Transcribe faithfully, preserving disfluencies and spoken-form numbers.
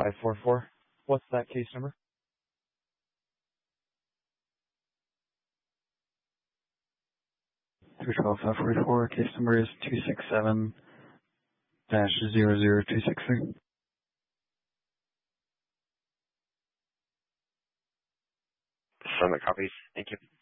five four four. What's that case number? two twelve five forty-four. Case number is two six seven dash zero zero two six three. Send the copies. Thank you.